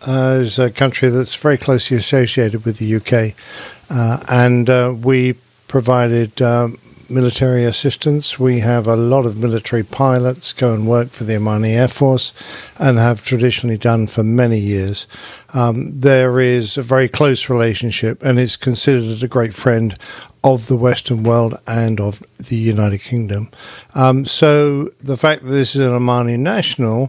is a country that's very closely associated with the UK, and we provided military assistance. We have a lot of military pilots go and work for the Omani Air Force and have traditionally done for many years. There is a very close relationship, and it's considered a great friend of the Western world and of the United Kingdom. So the fact that this is an Omani national,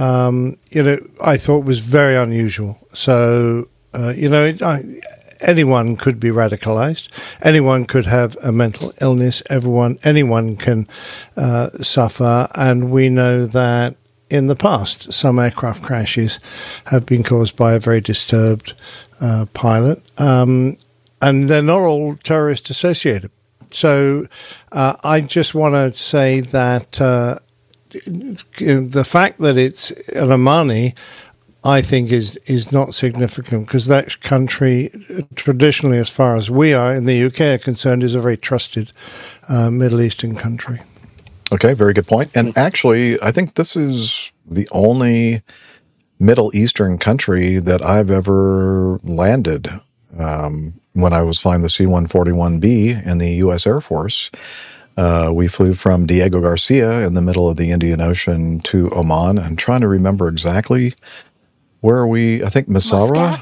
I thought was very unusual. So, anyone could be radicalized. Anyone could have a mental illness. Anyone can suffer. And we know that in the past, some aircraft crashes have been caused by a very disturbed pilot. And they're not all terrorist associated. So I just want to say that the fact that it's an Omani, I think, is not significant, because that country, traditionally, as far as we are in the UK are concerned, is a very trusted Middle Eastern country. Okay, very good point. And actually, I think this is the only Middle Eastern country that I've ever landed. When I was flying the C-141B in the U.S. Air Force, we flew from Diego Garcia in the middle of the Indian Ocean to Oman. I'm trying to remember exactly where I think Masira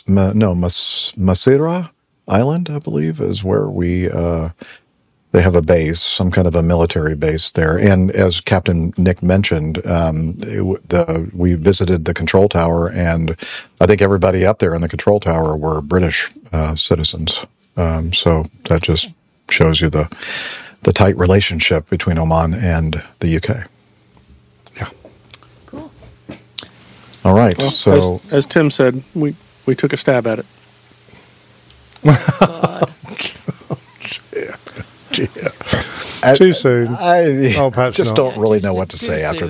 Island, I believe, is where they have a base, some kind of a military base there. And as Captain Nick mentioned, we visited the control tower, and I think everybody up there in the control tower were British citizens. So that just shows you the tight relationship between Oman and the UK. Yeah. Cool. All right. Well, so as Tim said, we took a stab at it. God. Too soon. I perhaps just not. don't really know what to say after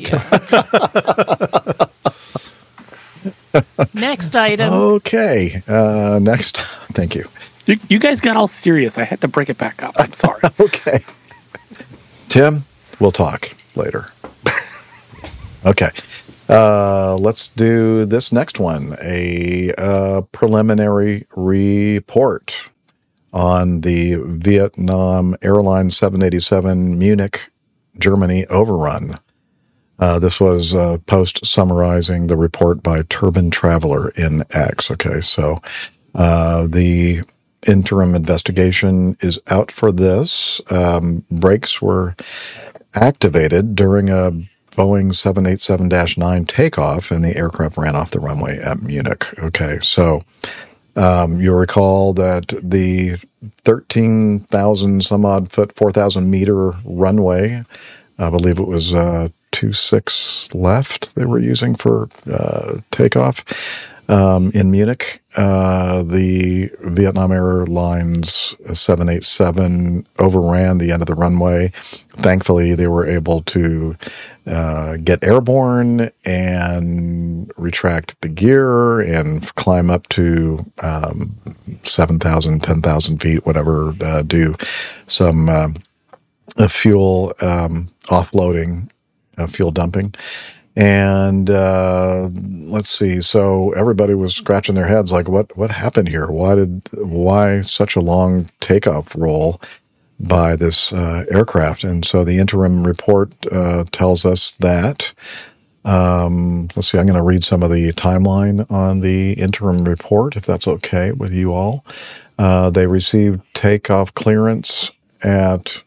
that. Yeah. Next item. Okay. Next. Thank you. You guys got all serious. I had to break it back up. I'm sorry. Okay. Tim, we'll talk later. Okay. Let's do this next one, a preliminary report on the Vietnam Airlines 787 Munich, Germany overrun. This was a post summarizing the report by Turbine Traveler in X. Okay, so the interim investigation is out for this. Brakes were activated during a Boeing 787-9 takeoff, and the aircraft ran off the runway at Munich. Okay, so you'll recall that the 13,000 some odd foot, 4,000 meter runway, I believe it was 26 left they were using for takeoff in Munich. The Vietnam Airlines 787 overran the end of the runway. Thankfully, they were able to get airborne and retract the gear and climb up to 7,000, 10,000 feet, whatever, do some fuel offloading, fuel dumping. And let's see. So everybody was scratching their heads, like, what happened here? Why such a long takeoff roll by this aircraft? And so the interim report tells us that. Let's see. I'm going to read some of the timeline on the interim report, if that's okay with you all. They received takeoff clearance at.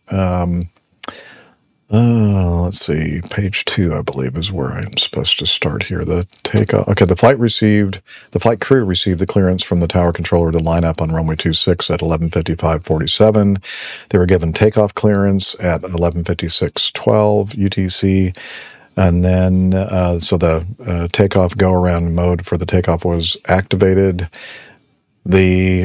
Let's see, page 2, I believe, is where I'm supposed to start here. The takeoff. Okay, the flight crew received the clearance from the tower controller to line up on runway 26 at 11:55:47. They were given takeoff clearance at 11:56:12 UTC. And then, so the takeoff go-around mode for the takeoff was activated. The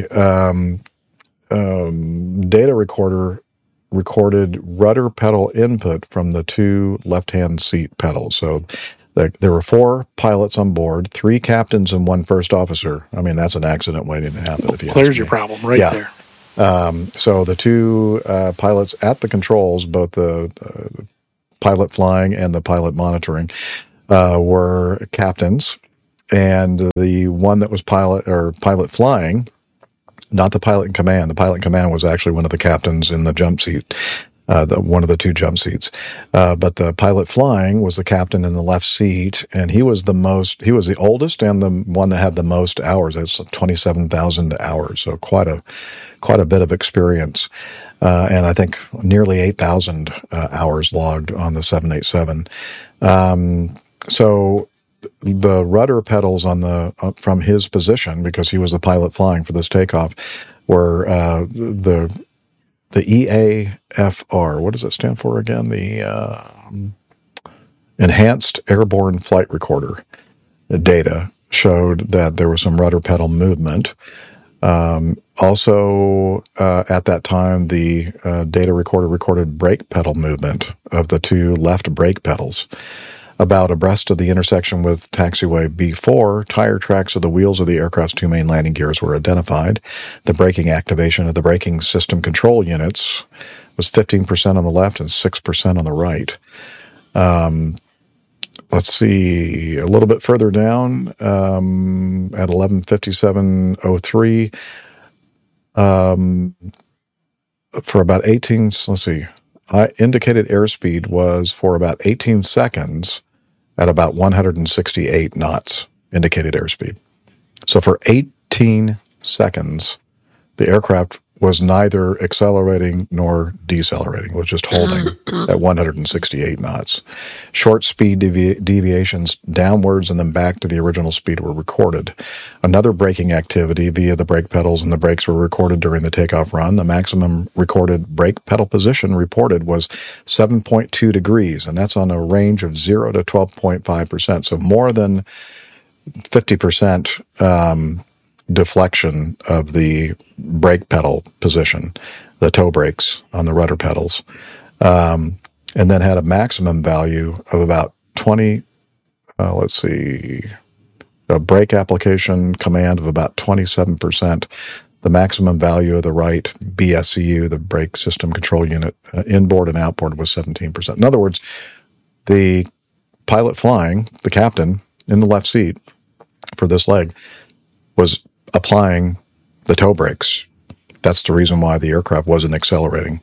data recorder recorded rudder pedal input from the two left-hand seat pedals. So there were 4 pilots on board, 3 captains and 1 first officer. I mean, that's an accident waiting to happen. If you There's your problem right there. So the 2 pilots at the controls, both the pilot flying and the pilot monitoring, were captains. and the one that was pilot flying, not the pilot in command. The pilot in command was actually one of the captains in the jump seat, one of the 2 jump seats. But the pilot flying was the captain in the left seat, and he was the oldest and the one that had the most hours. It's 27,000 hours, so quite a bit of experience. And I think nearly 8,000 hours logged on the 787. So the rudder pedals on from his position, because he was the pilot flying for this takeoff, were the EAFR. What does it stand for again? The Enhanced Airborne Flight Recorder data showed that there was some rudder pedal movement. Also, at that time, the data recorder recorded brake pedal movement of the 2 left brake pedals. About abreast of the intersection with taxiway B4, tire tracks of the wheels of the aircraft's 2 main landing gears were identified. The braking activation of the braking system control units was 15% on the left and 6% on the right. Let's see, a little bit further down, at 11:57:03, for about 18, let's see, indicated airspeed was for about 18 seconds at about 168 knots, indicated airspeed. So for 18 seconds, the aircraft was neither accelerating nor decelerating. It was just holding at 168 knots. Short speed deviations downwards and then back to the original speed were recorded. Another braking activity via the brake pedals and the brakes were recorded during the takeoff run. The maximum recorded brake pedal position reported was 7.2 degrees, and that's on a range of 0 to 12.5%. So more than 50% deflection of the brake pedal position, the toe brakes on the rudder pedals, and then had a maximum value of about 20, a brake application command of about 27%. The maximum value of the right BSCU, the brake system control unit, inboard and outboard, was 17%. In other words, the pilot flying, the captain in the left seat for this leg, was applying the toe brakes. That's the reason why the aircraft wasn't accelerating.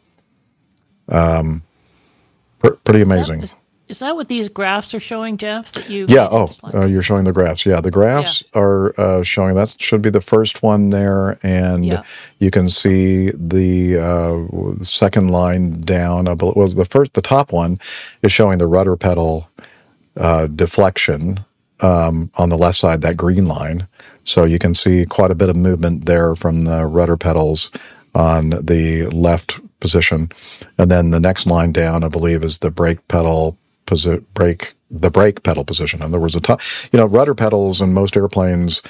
Pretty amazing. Is that what these graphs are showing, Jeff? That you? Yeah. You're showing the graphs. Yeah, the graphs are showing. That should be the first one there, and you can see the second line down. Was the top one is showing the rudder pedal deflection on the left side, that green line. So you can see quite a bit of movement there from the rudder pedals on the left position. And then the next line down, I believe, is the brake pedal position. In other words, rudder pedals in most airplanes,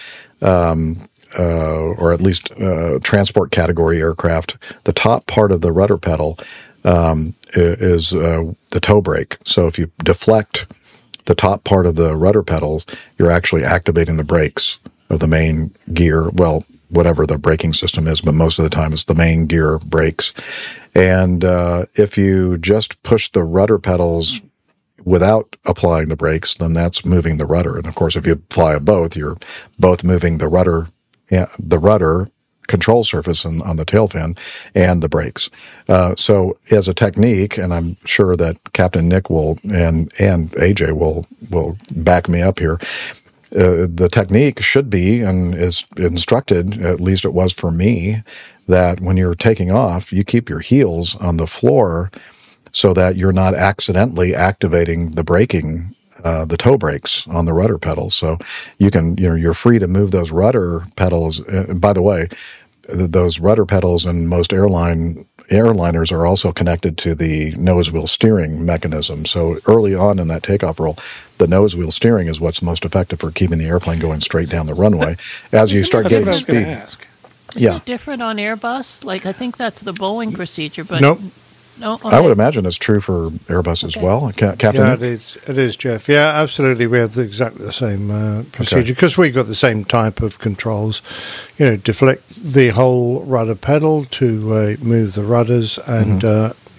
or at least transport category aircraft, the top part of the rudder pedal is the toe brake. So if you deflect the top part of the rudder pedals, you're actually activating the brakes of the main gear, well, whatever the braking system is, but most of the time it's the main gear brakes. And if you just push the rudder pedals without applying the brakes, then that's moving the rudder. And of course, if you fly both, you're both moving the rudder control surface on the tail fin and the brakes. So as a technique, and I'm sure that Captain Nick will and AJ will back me up here, the technique should be, and is instructed, at least it was for me, that when you're taking off, you keep your heels on the floor so that you're not accidentally activating the braking, the toe brakes on the rudder pedals. So you're free to move those rudder pedals. By the way, those rudder pedals in most airliners are also connected to the nose wheel steering mechanism. So early on in that takeoff roll, the nose wheel steering is what's most effective for keeping the airplane going straight down the runway. As you start getting speed. Is it different on Airbus? Like, I think that's the Boeing procedure, but nope. No, okay. I would imagine it's true for Airbus as well. Captain? Yeah, it is, Jeff. Yeah, absolutely. We have exactly the same procedure because we've got the same type of controls. Deflect the whole rudder pedal to move the rudders and,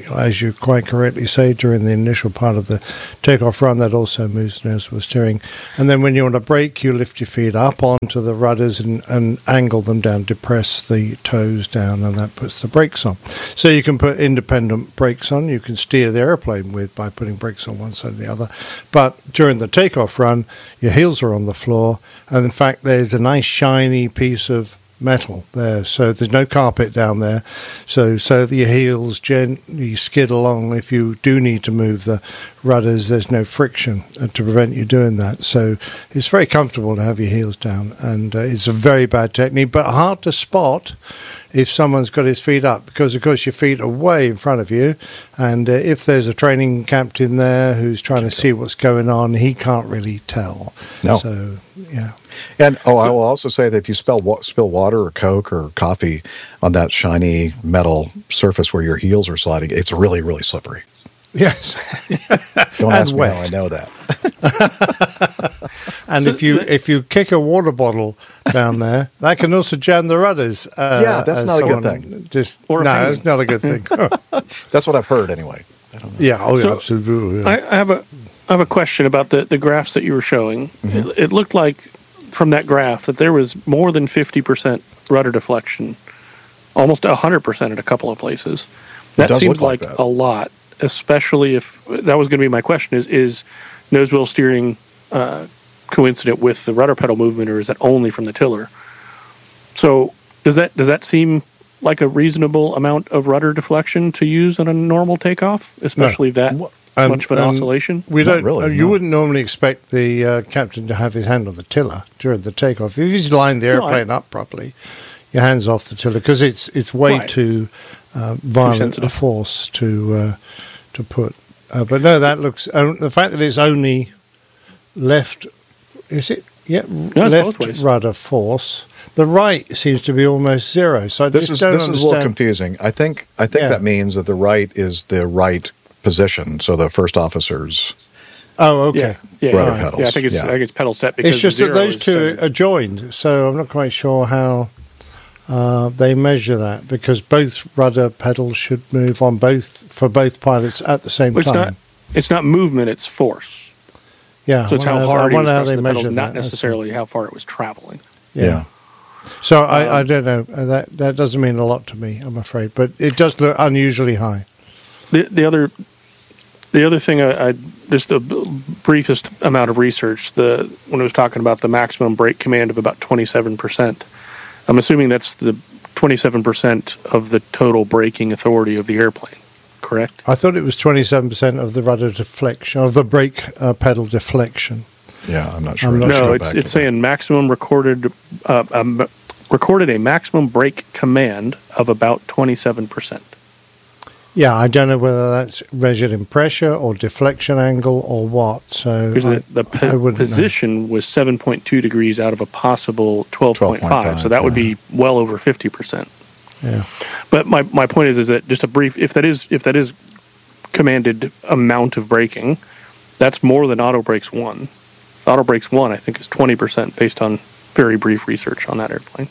as you quite correctly say, during the initial part of the takeoff run, that also moves nose wheel steering. And then when you're on a brake, you lift your feet up onto the rudders and angle them down, depress the toes down, and that puts the brakes on. So you can put independent brakes on. You can steer the airplane with by putting brakes on one side or the other. But during the takeoff run, your heels are on the floor, and in fact, there's a nice shiny piece of metal there, so there's no carpet down there, so that your heels gently skid along. If you do need to move the rudders, there's no friction to prevent you doing that, so it's very comfortable to have your heels down, and it's a very bad technique, but hard to spot if someone's got his feet up, because of course your feet are way in front of you, and if there's a training captain there who's trying to see what's going on, he can't really tell. No. So yeah. And I will also say that if you spill water or Coke or coffee on that shiny metal surface where your heels are sliding, it's really, really slippery. Yes. Don't ask me how I know that. And so if you kick a water bottle down there, that can also jam the rudders. Yeah, that's not a good thing. It's not a good thing. That's what I've heard anyway. I don't know. Yeah, absolutely. Yeah. I have a question about the graphs that you were showing. Mm-hmm. It looked like from that graph that there was more than 50% rudder deflection, almost 100% at a couple of places. That seems like a lot, especially if that was going to be my question: is nose wheel steering coincident with the rudder pedal movement, or is that only from the tiller? So does that seem like a reasonable amount of rudder deflection to use on a normal takeoff, especially much of an oscillation? We don't. Really, you wouldn't normally expect the captain to have his hand on the tiller during the takeoff. If he's lined the airplane up properly, your hand's off the tiller, because it's way too violent a force to put. But no, that looks. The fact that it's only left, is it? Yeah, no, left rudder force. The right seems to be almost zero. So this is a little confusing. I think that means that the right is the right position. So the first officer's. Oh, okay. Rudder pedals. Yeah, I think it's pedal set, because it's just that those two are joined. So I'm not quite sure how they measure that, because both rudder pedals should move for both pilots at the same time. It's not movement; it's force. Yeah. So it's how hard he was pressing the pedals, not necessarily how far it was traveling. Yeah. So I don't know. That doesn't mean a lot to me, I'm afraid, but it does look unusually high. The other thing, just the briefest amount of research, when I was talking about the maximum brake command of about 27%, I'm assuming that's the 27% of the total braking authority of the airplane, correct? I thought it was 27% of the rudder deflection, of the brake pedal deflection. Yeah, I'm not sure. No, it's saying maximum recorded a maximum brake command of about 27%. Yeah, I don't know whether that's measured in pressure or deflection angle or what. So the position was 7.2 degrees out of a possible 12.5. So that would be well over 50%. Yeah. But my point is that just a brief, if that is commanded amount of braking, that's more than Auto Brakes 1. Auto Brakes 1, I think, is 20% based on very brief research on that airplane.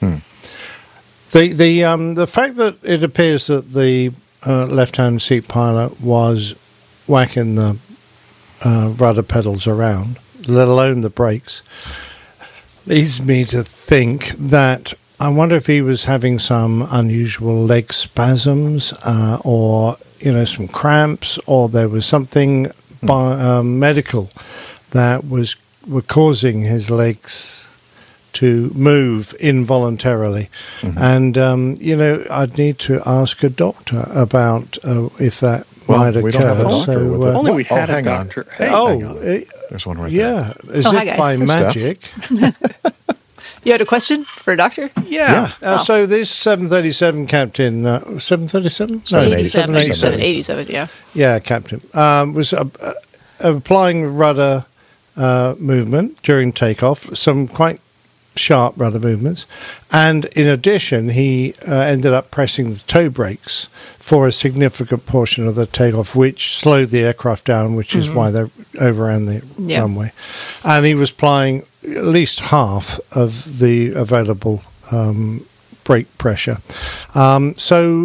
The fact that it appears that the left-hand seat pilot was whacking the rudder pedals around, let alone the brakes, leads me to think that I wonder if he was having some unusual leg spasms or some cramps, or there was something medical that were causing his legs to move involuntarily. Mm-hmm. And, I'd need to ask a doctor about if that might occur. We don't have a doctor with only we had a doctor. Hang on. There's one right there. Yeah. Is it by magic? You had a question for a doctor? Yeah. So this 737 captain, 737? No, 787, yeah. Yeah, captain, was applying rudder movement during takeoff, some quite sharp rudder movements, and in addition he ended up pressing the toe brakes for a significant portion of the takeoff, which slowed the aircraft down, which is why they overran the runway, and he was applying at least half of the available brake pressure. So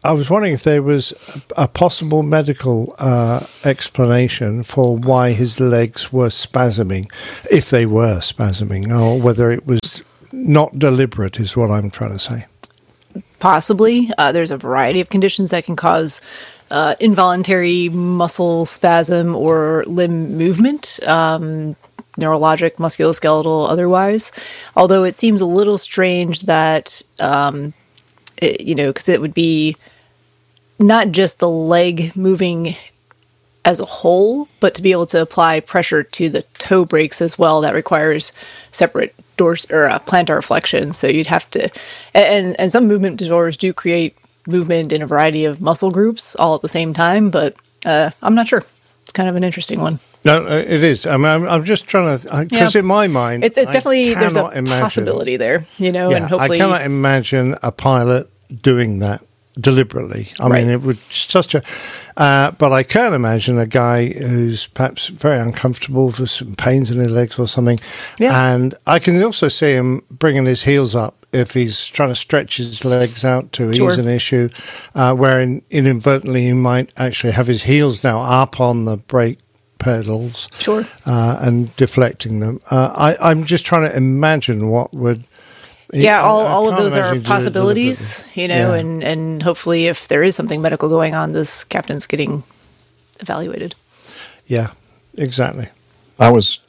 I was wondering if there was a possible medical explanation for why his legs were spasming, if they were spasming, or whether it was not deliberate, is what I'm trying to say. Possibly. There's a variety of conditions that can cause involuntary muscle spasm or limb movement, neurologic, musculoskeletal, otherwise. Although it seems a little strange that, because it would be not just the leg moving as a whole, but to be able to apply pressure to the toe breaks as well. That requires separate plantar flexion. So you'd have to, and some movement disorders do create movement in a variety of muscle groups all at the same time, but I'm not sure. It's kind of an interesting one. No, it is. I mean, I'm just trying to, because in my mind, it's definitely, there's a possibility there, and hopefully. I cannot imagine a pilot doing that deliberately. I mean, it would such a, but I can imagine a guy who's perhaps very uncomfortable for some pains in his legs or something. Yeah. And I can also see him bringing his heels up if he's trying to stretch his legs out to ease an issue, where inadvertently he might actually have his heels now up on the brake pedals. Sure. And deflecting them. I'm just trying to imagine what would... all of those are possibilities, and hopefully if there is something medical going on, this captain's getting evaluated. Yeah, exactly. It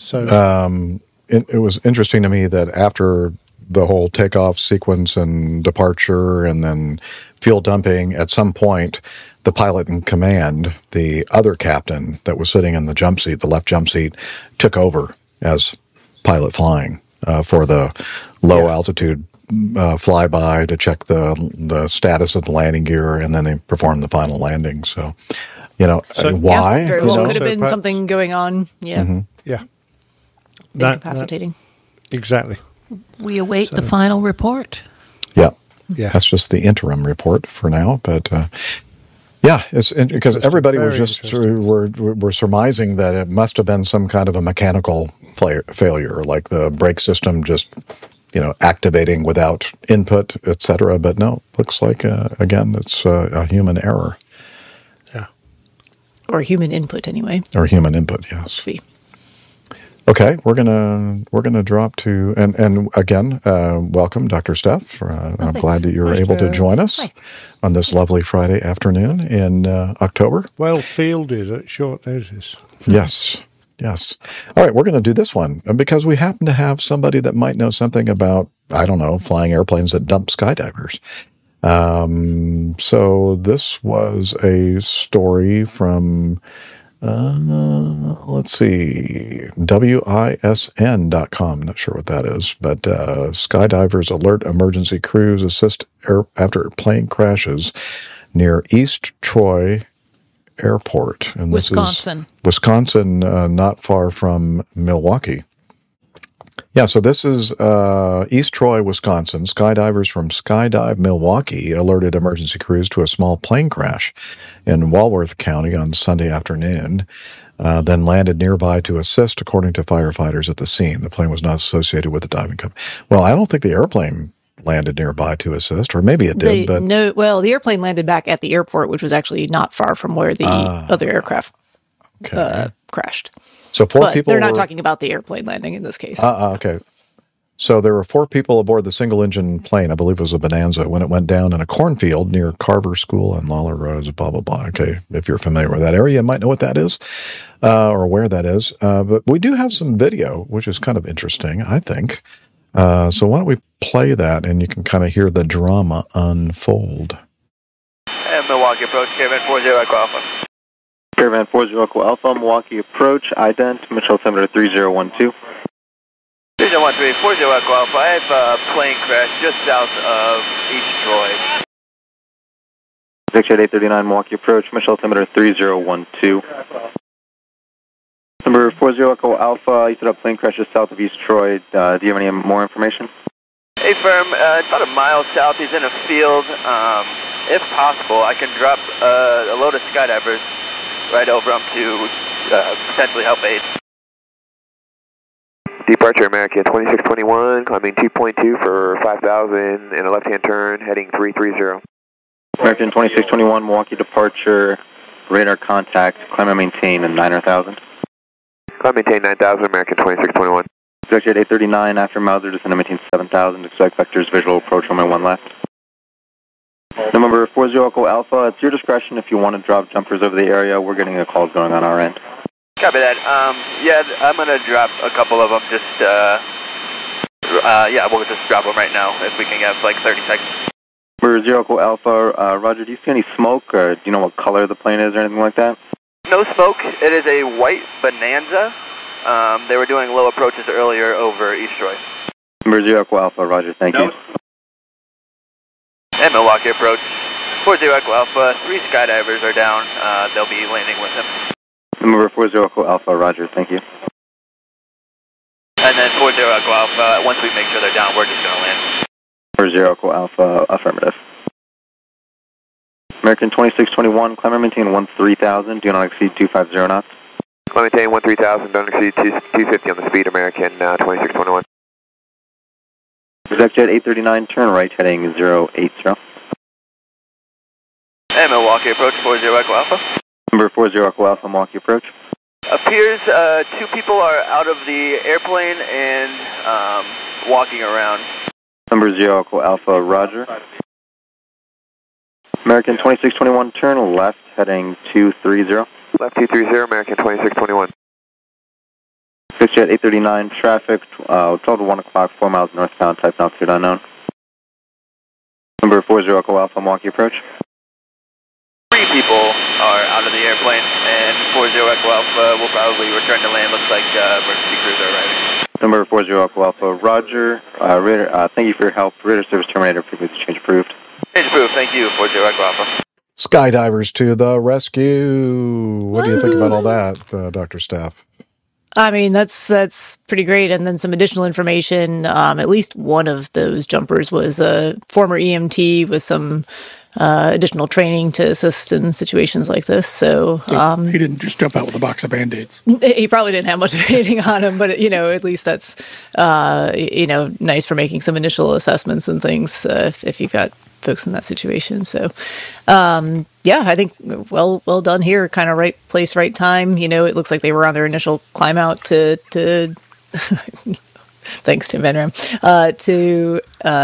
was interesting to me that after the whole takeoff sequence and departure and then fuel dumping, at some point, the pilot in command, the other captain that was sitting in the jump seat, the left jump seat, took over as pilot flying. For the low altitude flyby to check the status of the landing gear, and then they performed the final landing. So, why? Yeah, very well could have been something going on. Yeah. Mm-hmm. Yeah. Incapacitating. Exactly. We await the final report. Yeah. Yeah. That's just the interim report for now, but... it's because everybody was just were surmising that it must have been some kind of a mechanical failure, like the brake system just activating without input, etc. But no, looks like again it's a human error. Yeah, or human input anyway. Or human input, yes. Okay, we're gonna drop to and again, welcome, Dr. Steph. I'm glad that you're able to join us on this lovely Friday afternoon in October. Well fielded at short notice. Yes. All right, we're going to do this one because we happen to have somebody that might know something about, I don't know, flying airplanes that dump skydivers. So this was a story from. Let's see, WISN.com. Not sure what that is, but skydivers alert emergency crews assist after plane crashes near East Troy Airport. And Wisconsin. This is Wisconsin, not far from Milwaukee. Yeah, so this is East Troy, Wisconsin. Skydivers from Skydive Milwaukee alerted emergency crews to a small plane crash in Walworth County on Sunday afternoon, then landed nearby to assist, according to firefighters at the scene. The plane was not associated with the diving company. Well, I don't think the airplane landed nearby to assist, or maybe it did. The airplane landed back at the airport, which was actually not far from where the other aircraft crashed. So they're not talking about the airplane landing in this case. Okay. So there were 4 people aboard the single-engine plane, I believe it was a Bonanza, when it went down in a cornfield near Carver School and Lawler Roads, blah, blah, blah. Okay, if you're familiar with that area, you might know what that is or where that is. But we do have some video, which is kind of interesting, I think. So why don't we play that, and you can kind of hear the drama unfold. And Milwaukee approach, Caravan 40 Echo Alpha. Caravan 40 Echo Alpha, Milwaukee approach, ident, Mitchell altimeter 3012. 3013, 40 Echo Alpha. I have a plane crash just south of East Troy. Victor 839, Milwaukee approach, Mitchell altimeter 3012. Number 40 Echo Alpha, you said a plane crash just south of East Troy. Do you have any more information? Hey, firm, it's about a mile south. He's in a field. If possible, I can drop a load of skydivers right over him to potentially help aid. Departure American 2621, climbing 2.2 for 5,000 in a left-hand turn, heading 330. American 2621, Milwaukee departure, radar contact, climb and maintain at 9,000. Climb maintain 9,000, American 2621. Expect at 839 after Mauser, descend and maintain 7,000. Expect vectors, visual approach, runway 1 left. Number 40 Echo Alpha, it's your discretion if you want to drop jumpers over the area. We're getting a calls going on our end. Copy that. Yeah, I'm going to drop a couple of them. Yeah, we'll just drop them right now if we can have like 30 seconds. Number 0 Echo Alpha, Roger, do you see any smoke or do you know what color the plane is or anything like that? No smoke. It is a white Bonanza. They were doing low approaches earlier over East Troy. Number 0 Echo Alpha, Roger, thank you. And Milwaukee approach. 40 Echo Alpha, 3 skydivers are down. They'll be landing with him. Number 40 Echo Alpha, Roger, thank you. And then 40 Echo Alpha, once we make sure they're down, we're just going to land. Number 0 Echo Alpha, affirmative. American 2621, climb and maintain 13,000, do not exceed 250 knots. Climb maintain 13,000, don't exceed 250 on the speed, American 2621. Project jet 839, turn right, heading 080. And Milwaukee approach, 40 Echo Alpha. Number 40 Echo Alpha, Milwaukee approach. Appears 2 people are out of the airplane and walking around. Number 0 Echo Alpha, Roger. American 2621, turn left, heading 230. Left 230, American 2621. Fixed jet 839, traffic 12 to 1 o'clock, 4 miles northbound, type altitude unknown. Number 40 Echo Alpha, Milwaukee approach. 3 people are out of the airplane, and 40 Echo Alpha will probably return to land. Looks like emergency crews are arriving. Number 40 Echo Alpha, Roger. Radar, thank you for your help. Radar service terminated. Frequency change approved. Change approved. Thank you, 40 Echo Alpha. Skydivers to the rescue. What do you think about all that, Dr. Staff? I mean, that's pretty great. And then some additional information. At least one of those jumpers was a former EMT with some additional training to assist in situations like this. So he didn't just jump out with a box of Band-Aids. He probably didn't have much of anything on him, but at least that's nice for making some initial assessments and things if you've got folks in that situation. So I think well done here. Kind of right place, right time. It looks like they were on their initial climb out to thanks Tim Van Ram to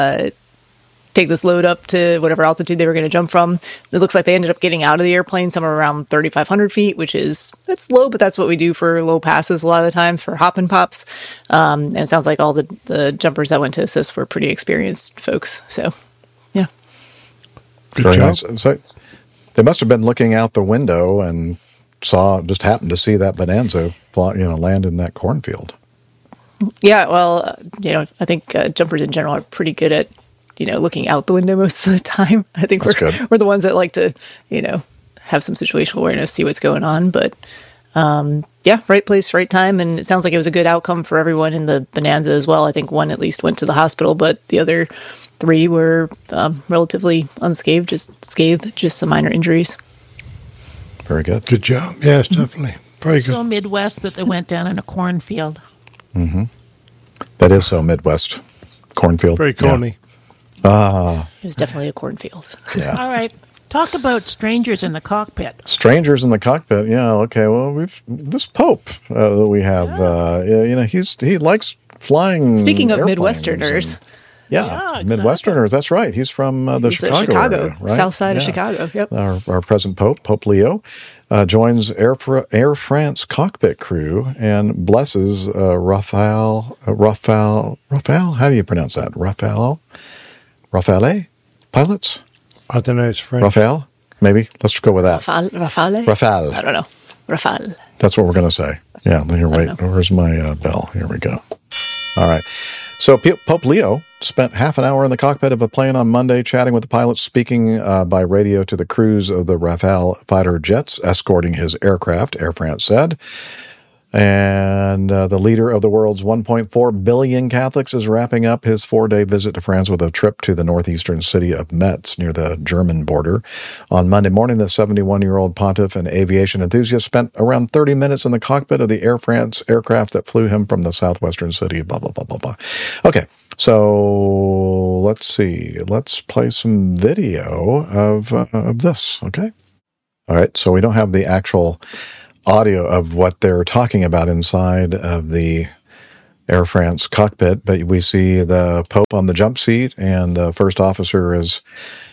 take this load up to whatever altitude they were going to jump from. It looks like they ended up getting out of the airplane somewhere around 3,500 feet, that's low, but that's what we do for low passes a lot of the time for hop and pops. And it sounds like all the jumpers that went to assist were pretty experienced folks. So, yeah. Good job. Nice. So they must have been looking out the window and just happened to see that Bonanza land in that cornfield. Yeah, well, I think jumpers in general are pretty good at looking out the window most of the time. I think we're the ones that like to, have some situational awareness, see what's going on. But right place, right time. And it sounds like it was a good outcome for everyone in the Bonanza as well. I think one at least went to the hospital, but the other 3 were relatively unscathed, just some minor injuries. Very good. Good job. Yes, definitely. Very good. So Midwest that they went down in a cornfield. Mm-hmm. That is so Midwest. Cornfield. Very corny. Yeah. It was definitely a cornfield. Yeah. All right. Talk about strangers in the cockpit. Strangers in the cockpit. Yeah. Okay. Well, this Pope that we have. He likes flying. Speaking of Midwesterners. Yeah, Midwesterners. That's right. He's from Chicago area, right? South side of Chicago. Yep. Our present Pope, Pope Leo, joins Air France cockpit crew and blesses Rafale. How do you pronounce that? Rafale pilots. I don't know. It's French. Rafale, maybe. Let's go with that. Rafale. I don't know. Rafale. That's what we're going to say. Yeah. Here, wait. Where's my bell? Here we go. All right. So Pope Leo spent half an hour in the cockpit of a plane on Monday chatting with the pilots, speaking by radio to the crews of the Rafale fighter jets escorting his aircraft, Air France said. And the leader of the world's 1.4 billion Catholics is wrapping up his 4-day visit to France with a trip to the northeastern city of Metz near the German border. On Monday morning, the 71-year-old pontiff and aviation enthusiast spent around 30 minutes in the cockpit of the Air France aircraft that flew him from the southwestern city, blah, blah, blah, blah, blah. Okay, so let's see. Let's play some video of this, okay? All right, so we don't have the actual audio of what they're talking about inside of the Air France cockpit, but we see the Pope on the jump seat, and the first officer is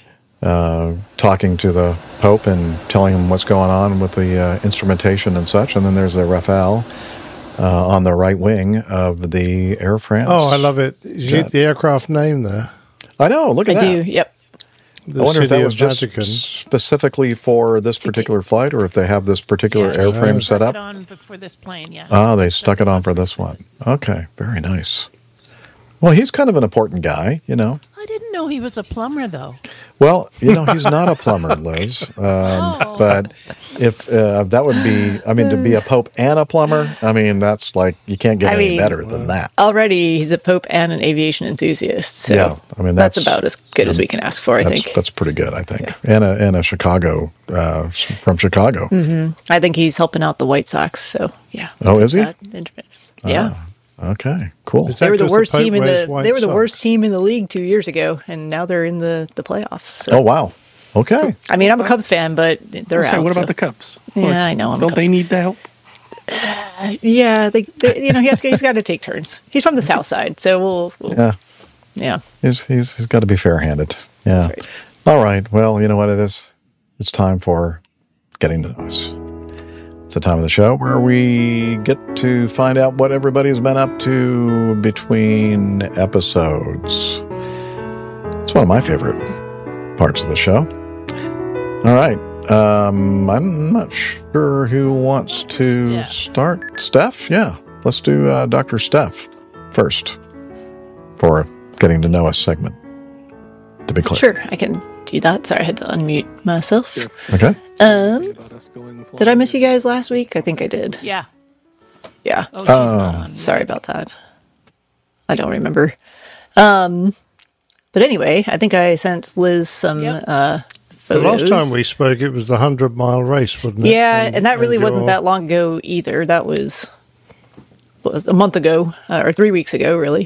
talking to the Pope and telling him what's going on with the instrumentation and such, and then there's the Rafale on the right wing of the Air France. Oh, I love it. Is it the aircraft name there? I know, look at that. I do, yep. I wonder if that was just specifically for this particular flight, or if they have this particular airframe set up. It on for this plane, yeah. Oh, they stuck it on for this one. Okay, very nice. Well, he's kind of an important guy, you know. I didn't know he was a plumber, though. Well, you know, he's not a plumber, Liz. But if that would be, I mean, to be a Pope and a plumber, I mean, that's like, you can't get any better than that. Already, he's a Pope and an aviation enthusiast. So yeah, I mean, that's about as good as we can ask for, I think. That's pretty good, I think. Yeah. And a Chicago, from Chicago. Mm-hmm. I think he's helping out the White Sox, so yeah. Oh, is he? Yeah. Okay, cool. They were the worst team in the worst team in the league 2 years ago, and now they're in the playoffs. So. Oh wow! Okay. I mean, I'm a Cubs fan, but they're out. What about the Cubs? Yeah, I know. Don't they need the help? Yeah, they you know, he's got to take turns. He's from the South Side, so we'll yeah. He's got to be fair-handed. Yeah. That's right. All right. Well, you know what it is. It's time for getting to know us. It's the time of the show where we get to find out what everybody's been up to between episodes. It's one of my favorite parts of the show. All right. I'm not sure who wants to start. Steph? Yeah. Let's do Dr. Steph first for getting to know us segment, to be clear. Sure, I can do that. Sorry, I had to unmute myself. Okay. Did I miss you guys last week? I think I did. Yeah. Yeah. Sorry about that. I don't remember. But anyway, I think I sent Liz some photos. The last time we spoke, it was the 100-mile race, wasn't it? Yeah, and that really wasn't that long ago either. That was a month ago, or 3 weeks ago, really.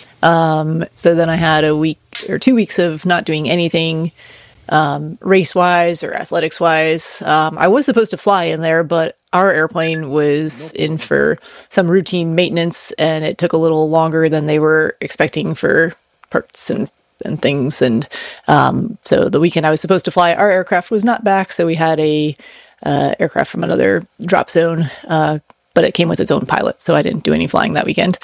So then I had a week or 2 weeks of not doing anything race-wise or athletics-wise. I was supposed to fly in there, but our airplane was in for some routine maintenance, and it took a little longer than they were expecting for parts and things. And so the weekend I was supposed to fly, our aircraft was not back, so we had a aircraft from another drop zone, but it came with its own pilot, so I didn't do any flying that weekend.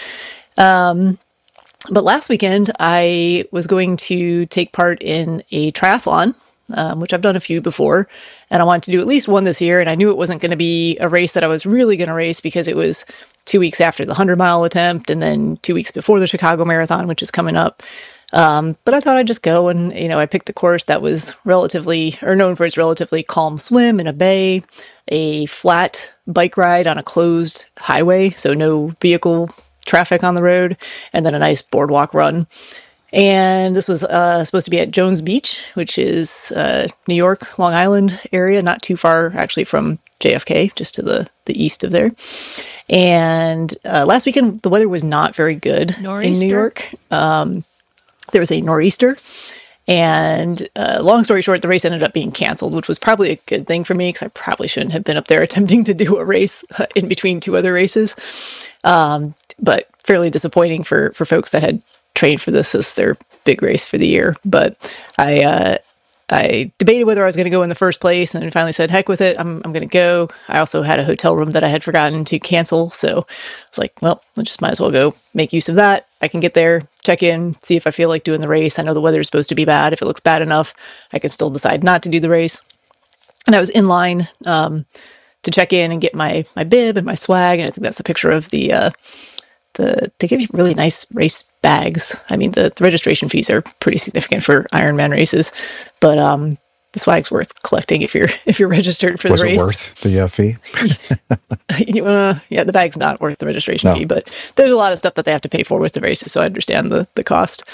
But last weekend, I was going to take part in a triathlon, which I've done a few before, and I wanted to do at least one this year, and I knew it wasn't going to be a race that I was really going to race because it was 2 weeks after the 100-mile attempt and then 2 weeks before the Chicago Marathon, which is coming up. But I thought I'd just go, and, you know, I picked a course that was known for its relatively calm swim in a bay, a flat bike ride on a closed highway, so no vehicle traffic on the road, and then a nice boardwalk run. And this was supposed to be at Jones Beach, which is New York, Long Island area, not too far actually from JFK, just to the east of there. And last weekend, the weather was not very good in New York. There was a nor'easter. And long story short, the race ended up being canceled, which was probably a good thing for me because I probably shouldn't have been up there attempting to do a race in between two other races. But fairly disappointing for folks that had trained for this as their big race for the year. But I debated whether I was going to go in the first place, and then finally said, heck with it, I'm going to go. I also had a hotel room that I had forgotten to cancel, so I was like, well, I just might as well go make use of that. I can get there, check in, see if I feel like doing the race. I know the weather is supposed to be bad. If it looks bad enough, I can still decide not to do the race. And I was in line to check in and get my bib and my swag, and I think that's a picture of they give you really nice race bags. I mean, the registration fees are pretty significant for Ironman races, but the swag's worth collecting if you're registered for the race. Was it worth the fee? Yeah, the bag's not worth the registration fee, but there's a lot of stuff that they have to pay for with the races, so I understand the cost.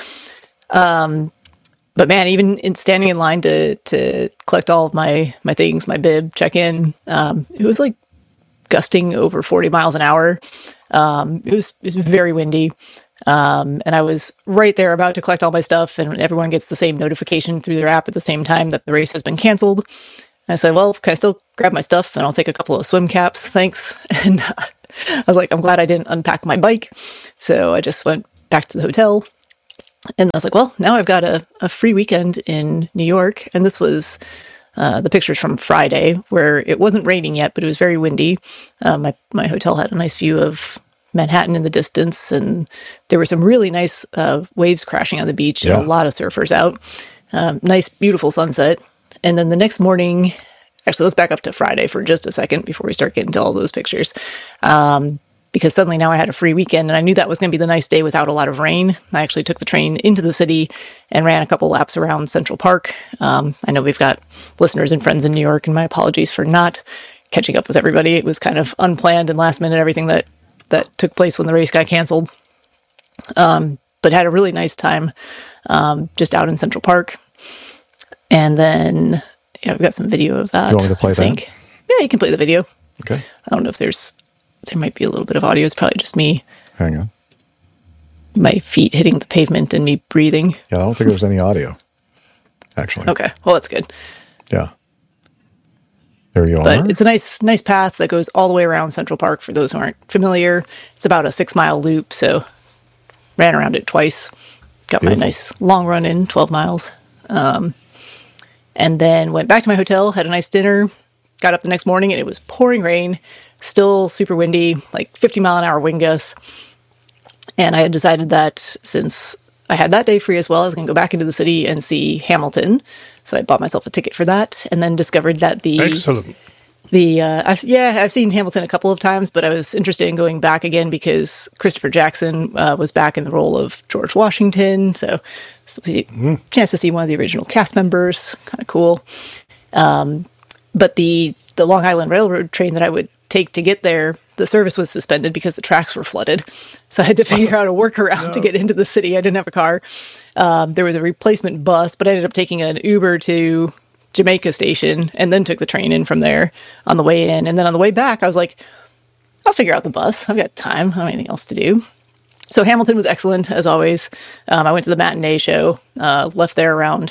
But man, even in standing in line to collect all of my things, my bib, check in, it was like gusting over 40 miles an hour. It was very windy. And I was right there about to collect all my stuff, and everyone gets the same notification through their app at the same time that the race has been canceled. And I said, well, can I still grab my stuff? And I'll take a couple of swim caps, thanks. And I was like, I'm glad I didn't unpack my bike. So I just went back to the hotel. And I was like, well, now I've got a free weekend in New York. And this was the pictures from Friday, where it wasn't raining yet, but it was very windy. My hotel had a nice view of Manhattan in the distance, and there were some really nice waves crashing on the beach, and a lot of surfers out. Nice, beautiful sunset. And then the next morning, actually, let's back up to Friday for just a second before we start getting to all those pictures. Because suddenly now I had a free weekend, and I knew that was going to be the nice day without a lot of rain. I actually took the train into the city and ran a couple laps around Central Park. I know we've got listeners and friends in New York, and my apologies for not catching up with everybody. It was kind of unplanned and last minute, everything that took place when the race got canceled. But had a really nice time just out in Central Park. And then we've got some video of that. You want me to play that? Yeah, you can play the video. Okay. I don't know if there might be a little bit of audio. It's probably just me. Hang on. My feet hitting the pavement and me breathing. Yeah, I don't think there's any audio, actually. Okay, well, that's good. Yeah. There you are. But it's a nice path that goes all the way around Central Park for those who aren't familiar. It's about a 6-mile loop, so ran around it twice. Got my nice long run in, 12 miles. And then went back to my hotel, had a nice dinner, got up the next morning, and it was pouring rain, still super windy, like 50-mile-an-hour wind gusts. And I had decided that since I had that day free as well, I was going to go back into the city and see Hamilton. So I bought myself a ticket for that, and then discovered that Excellent. I've seen Hamilton a couple of times, but I was interested in going back again because Christopher Jackson was back in the role of George Washington. So chance to see one of the original cast members, kind of cool. But the Long Island Railroad train that I would take to get there, the service was suspended because the tracks were flooded. So I had to figure out a workaround to get into the city. I didn't have a car. There was a replacement bus, but I ended up taking an Uber to Jamaica Station and then took the train in from there on the way in. And then on the way back, I was like, I'll figure out the bus. I've got time. I don't have anything else to do. So Hamilton was excellent, as always. I went to the matinee show, left there around,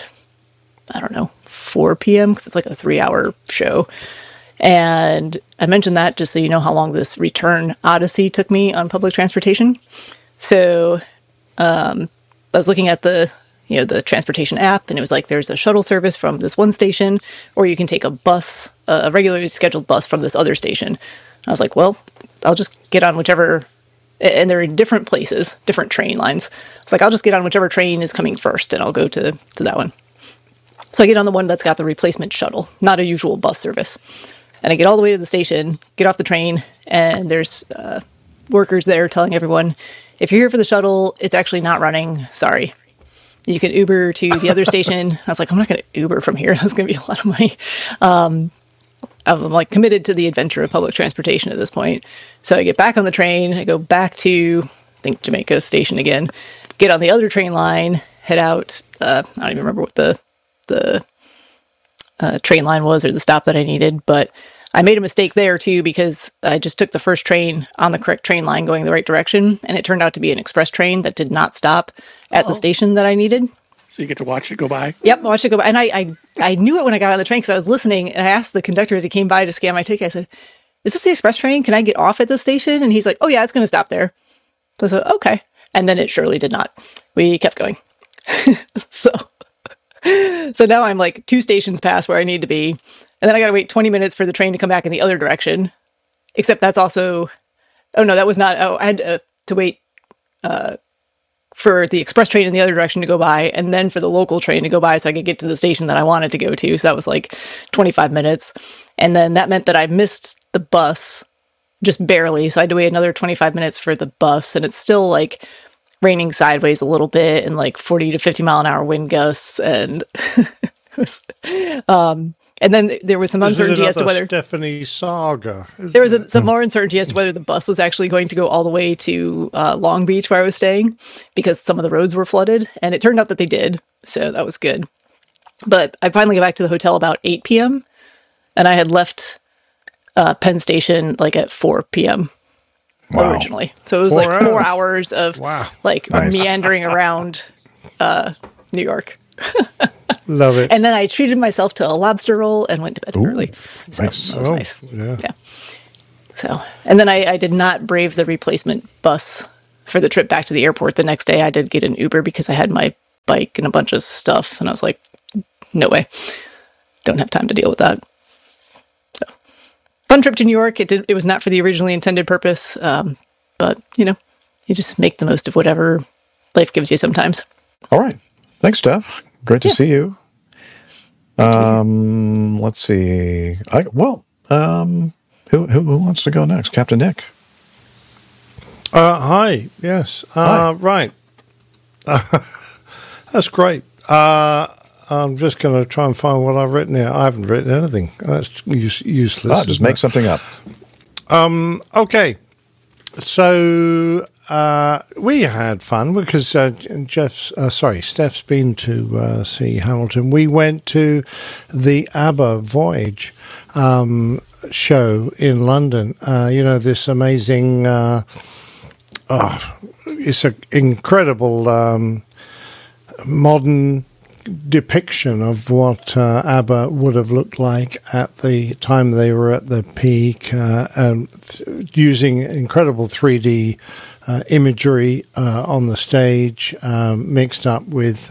4 p.m. because it's like a 3-hour show. And I mentioned that just so you know how long this return odyssey took me on public transportation. So I was looking at the transportation app, and it was like, there's a shuttle service from this one station, or you can take a bus, a regularly scheduled bus from this other station. I was like, well, I'll just get on whichever, and they're in different places, different train lines. It's like, I'll just get on whichever train is coming first, and I'll go to that one. So I get on the one that's got the replacement shuttle, not a usual bus service. And I get all the way to the station, get off the train, and there's workers there telling everyone, if you're here for the shuttle, it's actually not running. Sorry. You can Uber to the other station. I was like, I'm not going to Uber from here. That's going to be a lot of money. I'm like committed to the adventure of public transportation at this point. So I get back on the train. I go back to, I think, Jamaica Station again. Get on the other train line. Head out. I don't even remember what the train line was or the stop that I needed. But I made a mistake there too because I just took the first train on the correct train line going the right direction. And it turned out to be an express train that did not stop at the station that I needed. So you get to watch it go by? Yep, watch it go by. And I knew it when I got on the train because I was listening, and I asked the conductor as he came by to scan my ticket, I said, is this the express train? Can I get off at this station? And he's like, oh yeah, it's going to stop there. So I said, okay. And then it surely did not. We kept going. So now I'm like 2 stations past where I need to be. And then I got to wait 20 minutes for the train to come back in the other direction. Except that's also, I had to wait for the express train in the other direction to go by, and then for the local train to go by so I could get to the station that I wanted to go to. So that was like 25 minutes. And then that meant that I missed the bus just barely. So I had to wait another 25 minutes for the bus. And it's still like raining sideways a little bit and like 40 to 50 mile an hour wind gusts. And and then there was some uncertainty as to whether Stephanie saga. There was some more uncertainty as to whether the bus was actually going to go all the way to Long Beach where I was staying because some of the roads were flooded, and it turned out that they did, so that was good. But I finally got back to the hotel about 8 p.m. and I had left Penn Station like at 4 p.m. Wow. originally. So it was 4 like 4 hours. hours of Wow. like Nice. meandering around New York. Love it. And then I treated myself to a lobster roll and went to bed early. So nice. that was nice. Yeah. Yeah. So, and then I did not brave the replacement bus for the trip back to the airport. The next day I did get an Uber because I had my bike and a bunch of stuff. And I was like, no way. Don't have time to deal with that. So, fun trip to New York. It was not for the originally intended purpose. But, you know, you just make the most of whatever life gives you sometimes. All right. Thanks, Steph. Great to see you. Let's see. Who wants to go next? Captain Nick. Hi. Yes. Hi. Right. That's great. I'm just going to try and find what I've written here. I haven't written anything. That's useless. Just make something up. Okay. So we had fun because Steph's been to see Hamilton. We went to the ABBA Voyage show in London. This amazing, it's an incredible modern depiction of what ABBA would have looked like at the time they were at the peak, and using incredible 3D imagery on the stage, mixed up with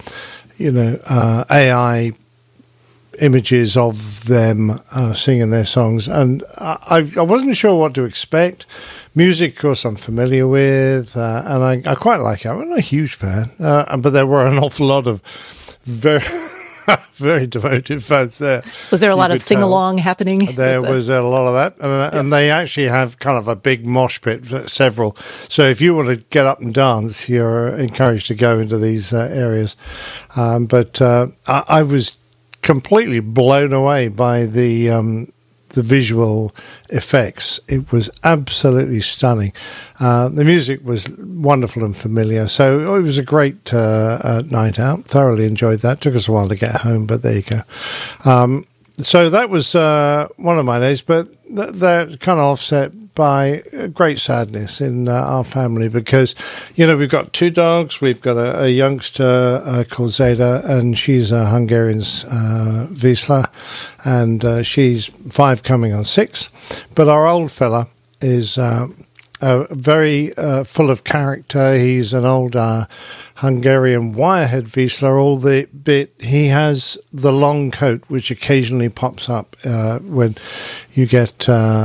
AI images of them singing their songs. And I wasn't sure what to expect. Music, of course, I'm familiar with, and I quite like it. I'm not a huge fan, but there were an awful lot of very very devoted fans there. Was there a lot of sing-along happening? There was a lot of that. And they actually have kind of a big mosh pit, several. So if you want to get up and dance, you're encouraged to go into these areas. But I was completely blown away by the visual effects. It was absolutely stunning. The music was wonderful and familiar. So it was a great night out. Thoroughly enjoyed that. Took us a while to get home, but there you go. So that was one of my days, but that's kind of offset by great sadness in our family because, we've got 2 dogs. We've got a youngster called Zeta, and she's a Hungarian Wiesler, and she's 5 coming on 6. But our old fella is very full of character. He's an old Hungarian wirehead Wiesler, albeit he has the long coat, which occasionally pops up when you get,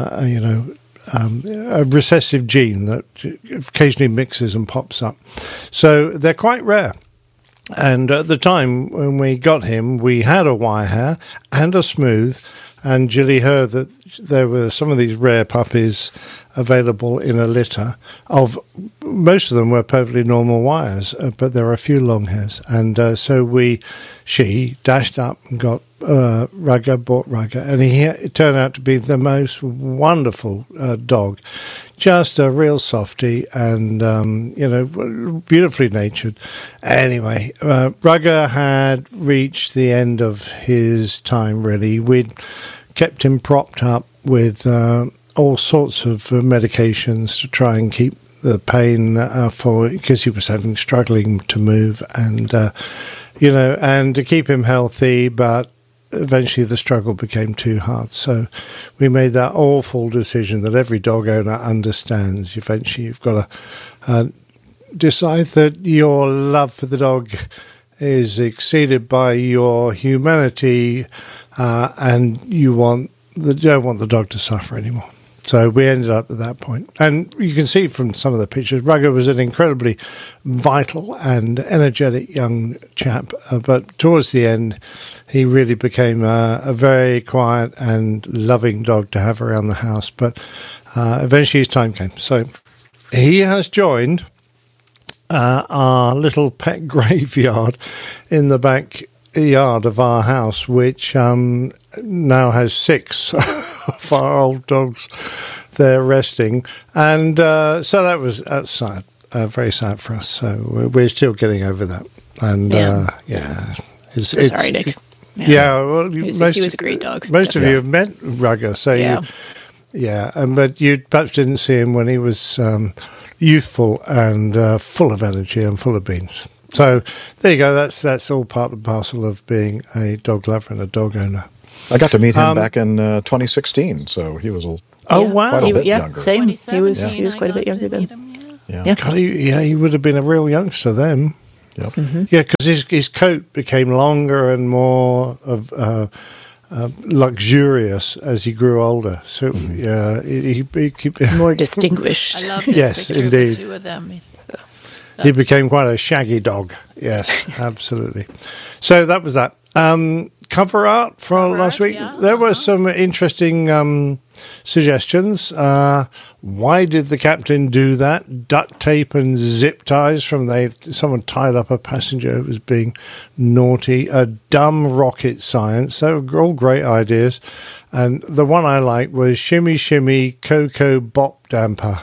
a recessive gene that occasionally mixes and pops up. So they're quite rare. And at the time when we got him, we had a wire hair and a smooth, and Jilly heard that there were some of these rare puppies available in a litter. Most of them were perfectly normal wires, but there were a few long hairs. And so she dashed up and got bought Rugger, and it turned out to be the most wonderful dog. Just a real softie and, beautifully natured. Anyway, Rugger had reached the end of his time, really. We'd kept him propped up with all sorts of medications to try and keep the pain because he was struggling to move and, and to keep him healthy, but eventually the struggle became too hard. So we made that awful decision that every dog owner understands. Eventually you've got to decide that your love for the dog is exceeded by your humanity, and you don't want the dog to suffer anymore. So we ended up at that point. And you can see from some of the pictures, Rugger was an incredibly vital and energetic young chap. But towards the end, he really became a very quiet and loving dog to have around the house. But eventually his time came. So he has joined our little pet graveyard in the backyard of our house, which now has 6 of our old dogs there resting, and so that's sad, very sad for us. So we're still getting over that, and sorry, Nick. Well, he was a great dog. Most of you have met Rugger, so Yeah, but you perhaps didn't see him when he was youthful and full of energy and full of beans. So there you go. That's all part and parcel of being a dog lover and a dog owner. I got to meet him back in 2016, so he was wow, quite a bit younger. Same. He was quite a bit younger then. Yeah. God, he would have been a real youngster then. Yep. Mm-hmm. Yeah, because his coat became longer and more of luxurious as he grew older. So yeah, he More distinguished. I love this Yes, picture indeed. of the two of them. he became quite a shaggy dog. Yes, absolutely. So that was that. Cover art for Cover last art, week. yeah, There were some interesting suggestions. Why did the captain do that? Duct tape and zip ties someone tied up a passenger who was being naughty. Dumb rocket science. They were all great ideas. And the one I liked was shimmy shimmy cocoa bop damper.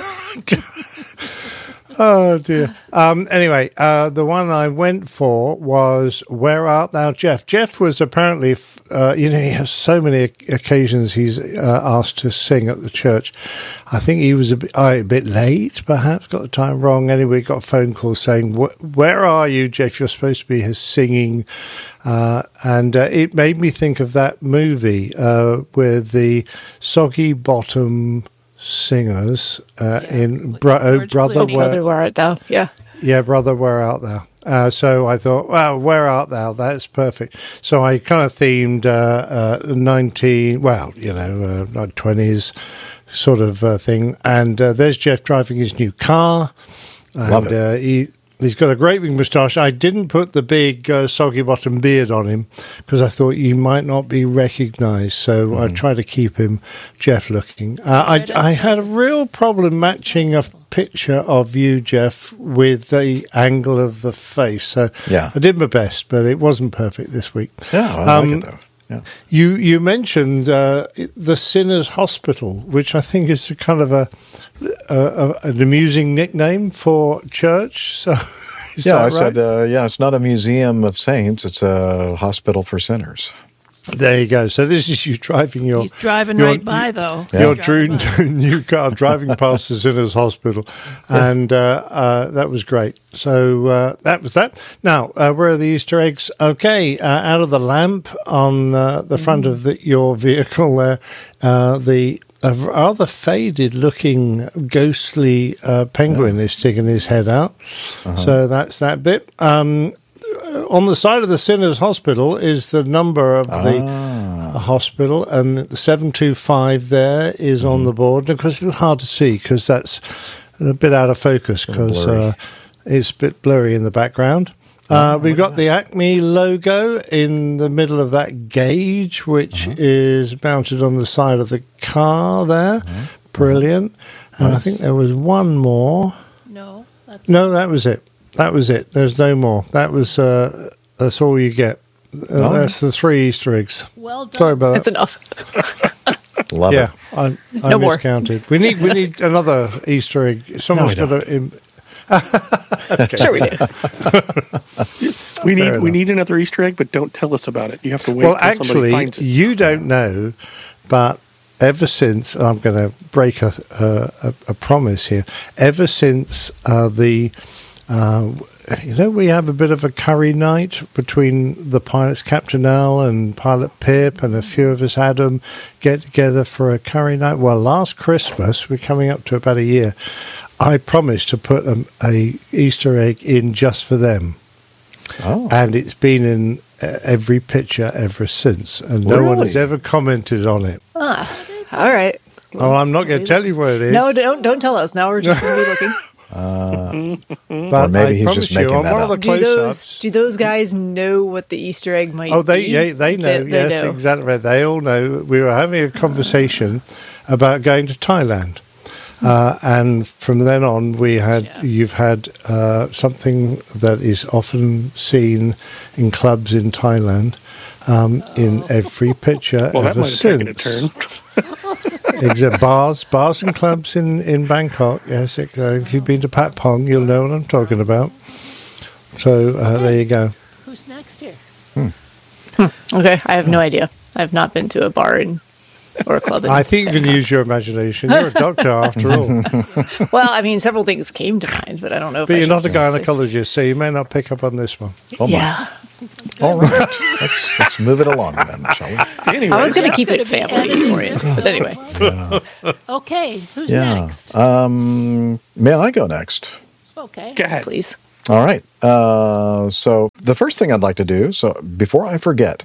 Oh, dear. Anyway, the one I went for was Where Art Thou, Jeff? Jeff was apparently, he has so many occasions he's asked to sing at the church. I think he was a bit late, perhaps, got the time wrong. Anyway, got a phone call saying, where are you, Jeff? You're supposed to be here singing. And it made me think of that movie with the Soggy Bottom singers in Brother Brother, where art thou? Yeah, Brother, where art thou? So I thought, well, where art thou? That's perfect. So I kind of themed 20s sort of thing. And there's Jeff driving his new car. And, Love it. He's got a great big moustache. I didn't put the big soggy bottom beard on him because I thought he might not be recognised. So I tried to keep him Jeff looking. I had a real problem matching a picture of you, Jeff, with the angle of the face. So Yeah. I did my best, but it wasn't perfect this week. Yeah, I like it, though. Yeah. You mentioned the Sinners Hospital, which I think is a kind of an amusing nickname for church. So, is Yeah, that I right? said, it's not a museum of saints; it's a hospital for sinners. There you go. So this is you driving your. He's driving your- right by, though. Your He's true driving by. new car driving past the Sinners Hospital, and that was great. So that was that. Now, where are the Easter eggs? Okay, out of the lamp on the front of your vehicle there, the rather faded-looking, ghostly penguin is sticking his head out. So that's that bit. On the side of the Sinners Hospital is the number of the hospital, and the 725 there is on the board. And of course, it's a little hard to see because that's a bit out of focus because it's a bit blurry in the background. We've got the Acme logo in the middle of that gauge, which is mounted on the side of the car there. Brilliant. And I think there was one more. No. No, that was it. That was it. There's no more. That was that's all you get. That's the 3 Easter eggs. Well done. Sorry about that's that. enough. Love Yeah, it. I No more. miscounted. We need another Easter egg. Someone's No, we got to. Sure we do. We need another Easter egg, but don't tell us about it. You have to wait Well, until somebody actually, finds it. you don't know, but ever since I'm going to break a promise here. Ever since we have a bit of a curry night between the pilots, Captain Al and Pilot Pip, and a few of us, Adam, get together for a curry night. Well, last Christmas, we're coming up to about a year, I promised to put a Easter egg in just for them. Oh. And it's been in every picture ever since, and no one has ever commented on it. All right. Oh, I'm not going to tell you what it is. No, don't tell us. Now we're just going to be looking. but Or maybe I he's promise just making you, on that one up. of the Do close-ups. those guys know what the Easter egg might Oh, be? they know. They Yes, know. exactly. They all know. We were having a conversation about going to Thailand, and from then on, you've had something that is often seen in clubs in Thailand. In every picture Well, that ever might have taken a since. turn. Except bars and clubs in Bangkok. Yes, if you've been to Pat Pong, you'll know what I'm talking about. So there you go. Who's next here? Okay, I have no idea. I have not been to a bar in or clubbing. I think you can use your imagination. You're a doctor after all. Well, I mean, several things came to mind, but I don't know if But I you're not a should say- gynecologist, so you may not pick up on this one. Oh my. Yeah. All right. let's move it along then, shall we? Anyway, I was going to keep it It's gonna be family oriented, but anyway. Okay, who's Yeah. next? May I go next? Okay. go ahead. Please. All right. So the first thing I'd like to do, so before I forget,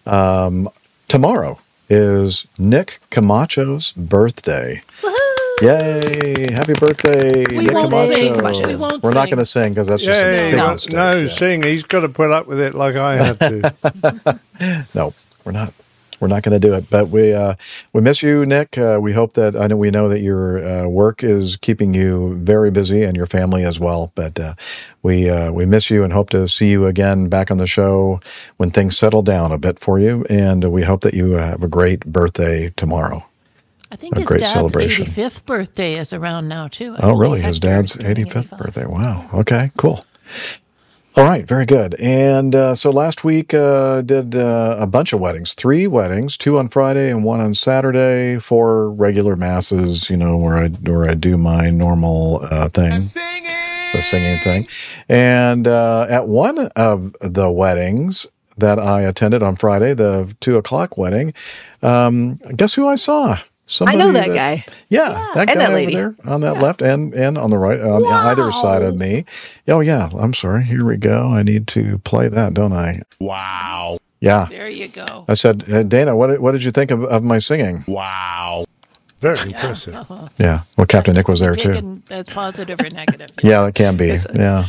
tomorrow is Nick Camacho's birthday. Woohoo! Yay! Happy birthday, Nick won't Camacho. sing, Camacho. We won't We're not sing. going to sing because that's just a Yay, big No. mistake. no, Yeah. sing. He's got to put up with it like I had to. No, we're not. We're not going to do it. But we miss you, Nick. We hope that we know that your work is keeping you very busy and your family as well. But we miss you and hope to see you again back on the show when things settle down a bit for you. And we hope that you have a great birthday tomorrow. I think A his great dad's celebration. 85th birthday is around now, too. I Oh, believe really? His Hector dad's is turning 85th 85. birthday. Wow. Okay, cool. All right, very good. And so last week did a bunch of weddings, 3 weddings, 2 on Friday and 1 on Saturday, 4 regular masses, where I do my normal thing, the singing thing. And at one of the weddings that I attended on Friday, the 2:00 wedding, guess who I saw? I know that guy. Yeah, that guy And that over lady. there on that left and on the right, on either side of me. Oh, yeah, I'm sorry. Here we go. I need to play that, don't I? Wow. Yeah. There you go. I said, Dana, what did you think of my singing? Wow. Very impressive. Yeah. Well, Captain Nick was there, too. Taken as positive or negative. Yeah, it can be. Yeah.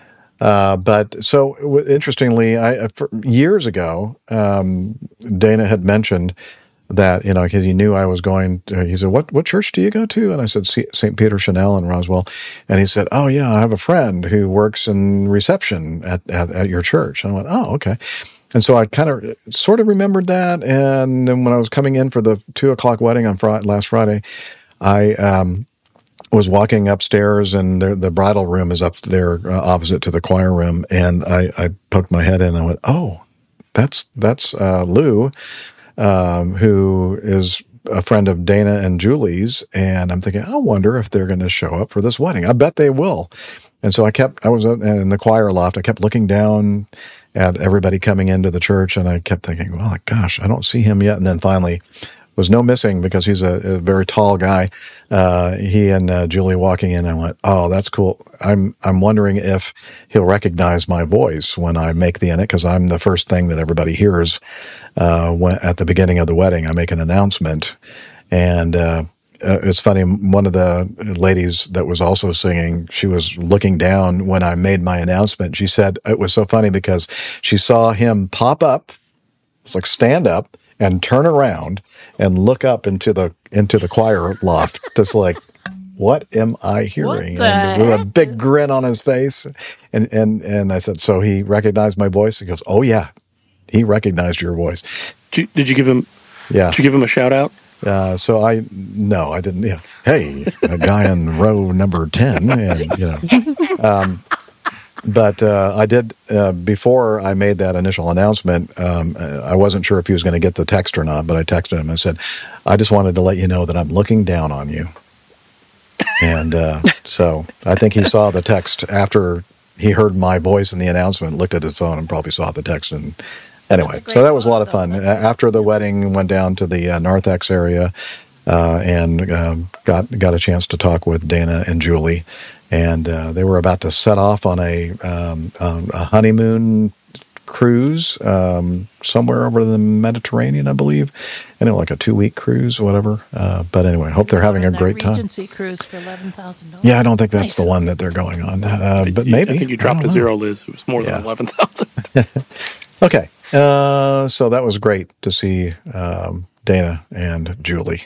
But so interestingly, years ago, Dana had mentioned that, because he knew I was going to, he said, what church do you go to? And I said, St. Peter Chanel in Roswell. And he said, oh, yeah, I have a friend who works in reception at your church. And I went, oh, okay. And so I kind of sort of remembered that. And then when I was coming in for the 2:00 wedding on last Friday, I was walking upstairs, and the bridal room is up there opposite to the choir room. And I poked my head in and I went, oh, that's Lou. Who is a friend of Dana and Julie's, and I'm thinking, I wonder if they're going to show up for this wedding. I bet they will. And so I was in the choir loft. I kept looking down at everybody coming into the church, and I kept thinking, well, gosh, I don't see him yet. And then finally, was no missing because he's a very tall guy. He and Julie walking in, I went, oh, that's cool. I'm wondering if he'll recognize my voice when I make the because I'm the first thing that everybody hears at the beginning of the wedding. I make an announcement, and it's funny. One of the ladies that was also singing, she was looking down when I made my announcement. She said it was so funny because she saw him pop up. It's like stand up and turn around and look up into the choir loft. Just like, what am I hearing? What the And with a heck? big grin on his face. And I said, so he recognized my voice? He goes, oh yeah, he recognized your voice. Did you give him? Yeah. Did you give him a shout out? So I didn't. Yeah. Hey, a guy in row number 10, and but I did before I made that initial announcement. I wasn't sure if he was going to get the text or not, but I texted him and said, "I just wanted to let you know that I'm looking down on you." And so I think he saw the text after he heard my voice in the announcement, looked at his phone, and probably saw the text. And anyway, so that was a lot of fun. After the wedding, went down to the Narthex area and got a chance to talk with Dana and Julie. And they were about to set off on a honeymoon cruise somewhere over the Mediterranean, I believe. Anyway, like a 2-week cruise or whatever. But anyway, hope they're having a great time. Regency cruise for $11,000. Yeah, I don't think that's Nice. the one that they're going on. But maybe. I think you dropped a zero, Liz. It was more than Yeah. 11,000. Okay. So that was great to see Dana and Julie.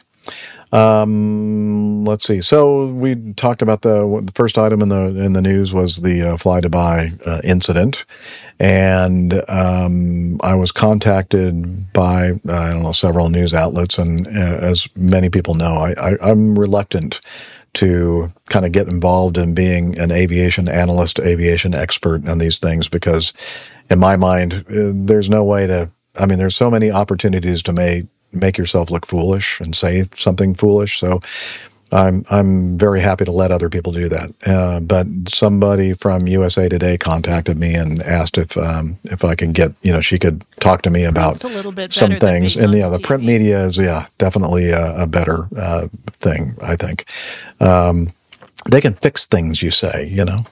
Let's see. So we talked about the first item in the news was the Fly Dubai incident, and I was contacted by several news outlets, and as many people know, I'm reluctant to kind of get involved in being an aviation analyst, aviation expert on these things because, in my mind, there's no way to. I mean, there's so many opportunities to make yourself look foolish and say something foolish. So I'm very happy to let other people do that. But somebody from USA Today contacted me and asked if I could get, she could talk to me about some things. And the print media is definitely a better thing, I think. They can fix things, you say,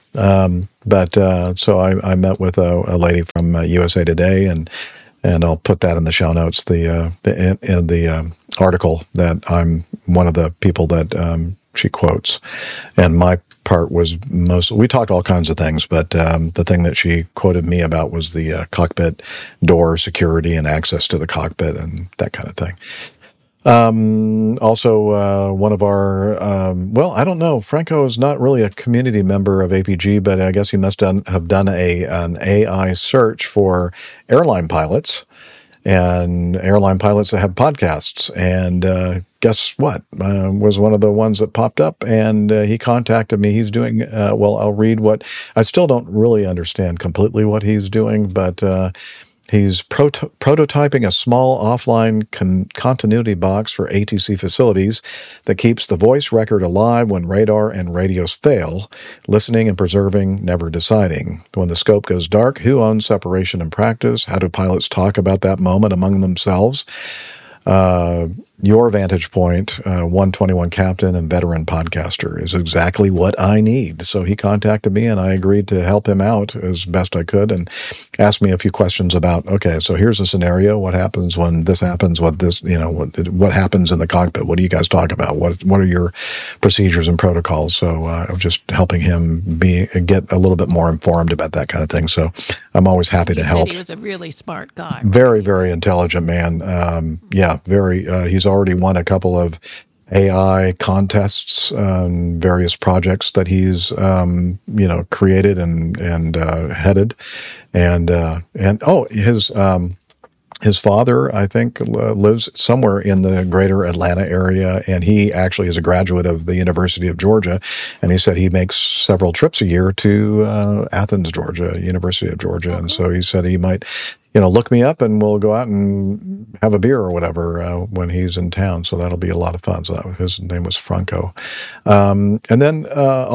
so I met with a lady from USA Today, and I'll put that in the show notes. The article that I'm one of the people that she quotes, and my part was we talked all kinds of things, but the thing that she quoted me about was the cockpit door security and access to the cockpit and that kind of thing. Also, one of our, I don't know, Franco is not really a community member of APG, but I guess he must have done an AI search for airline pilots and airline pilots that have podcasts. And guess what? Was one of the ones that popped up, and he contacted me. He's doing, I'll read what, I still don't really understand completely what he's doing, but he's prototyping a small offline continuity box for ATC facilities that keeps the voice record alive when radar and radios fail, listening and preserving, never deciding. When the scope goes dark, who owns separation in practice? How do pilots talk about that moment among themselves? Your vantage point, 121 captain and veteran podcaster, is exactly what I need. So he contacted me, and I agreed to help him out as best I could, and asked me a few questions about, okay, so here's a scenario. What happens when this happens? What happens in the cockpit? What do you guys talk about? What are your procedures and protocols? So I was just helping him get a little bit more informed about that kind of thing. So I'm always happy to help. He was a really smart guy. Very, very intelligent man. Very. He's already won a couple of AI contests, various projects that he's created and headed, his father, I think, lives somewhere in the greater Atlanta area, and he actually is a graduate of the University of Georgia, and he said he makes several trips a year to Athens, Georgia, University of Georgia, and so he said he might, look me up and we'll go out and have a beer or whatever when he's in town, so that'll be a lot of fun. So his name was Franco. And then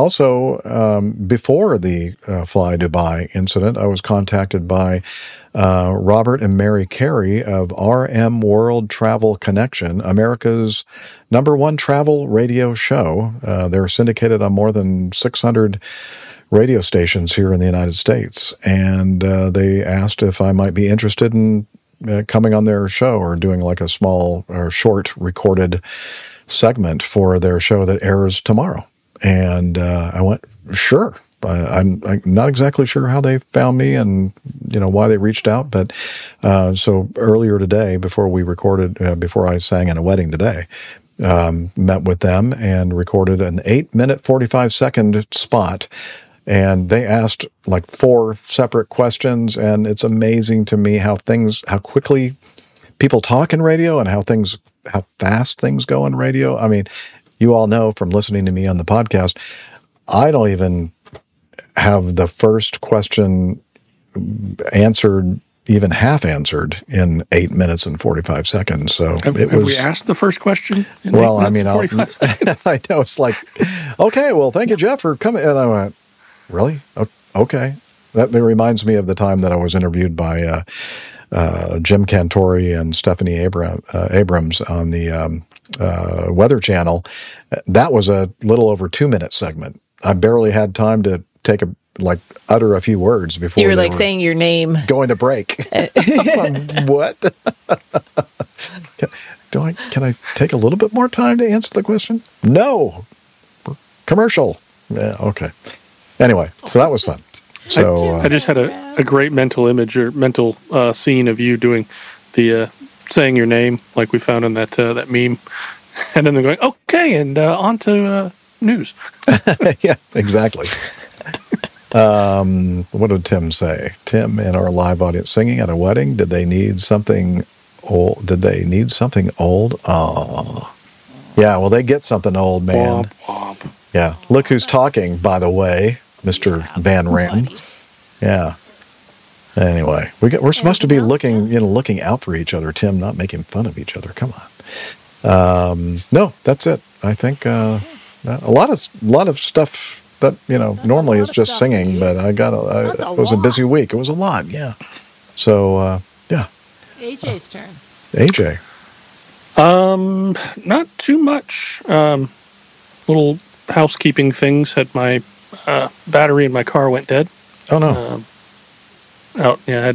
also, before the Fly Dubai incident, I was contacted by Robert and Mary Carey of RM World Travel Connection, America's #1 travel radio show. They're syndicated on more than 600 radio stations here in the United States. And they asked if I might be interested in coming on their show or doing like a small or short recorded segment for their show that airs tomorrow. And I went, sure. I'm not exactly sure how they found me and, why they reached out. But so earlier today, before we recorded, before I sang in a wedding today, met with them and recorded an 8-minute, 45-second spot. And they asked like 4 separate questions. And it's amazing to me how quickly people talk in radio and how fast things go in radio. I mean, you all know from listening to me on the podcast, I don't even have the first question answered, even half answered, in 8 minutes and 45 seconds. So have we asked the first question? Well, I mean, I know it's like, okay, well, thank you, Jeff, for coming. And I went, really? Okay. That reminds me of the time that I was interviewed by Jim Cantori and Stephanie Abrams on the Weather Channel. That was a little over 2-minute segment. I barely had time to utter a few words before you were saying your name, going to break. What? Can I take a little bit more time to answer the question? No. Commercial. Yeah. Okay. Anyway, so that was fun. So I just had a great mental image or mental scene of you doing the saying your name like we found in that meme, and then they're going, okay, and on to news. Yeah, exactly. What did Tim say? Tim in our live audience singing at a wedding. Did they need something old? Oh, yeah. Well, they get something old, man. Womp, womp. Yeah. Look who's talking, by the way, Mr. Van Ranton. Yeah. Anyway, we're supposed to be looking out for each other, Tim, not making fun of each other. Come on. No, that's it. I think a lot of stuff that normally is just singing, but it was a busy week. It was a lot, yeah. So yeah. AJ's turn. AJ. Not too much. Little housekeeping things. Had my battery in my car went dead. Oh no. I had